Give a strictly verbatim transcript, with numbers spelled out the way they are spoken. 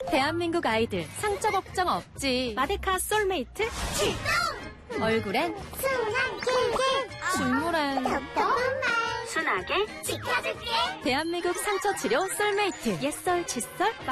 대한민국 아이들 상처 걱정 없지. 마데카 솔메이트 출동! 얼굴엔 순한 길게 줄무란 톡톡한 말 순하게 지켜줄게. 대한민국 상처 치료 솔메이트. 옛설, 칫솔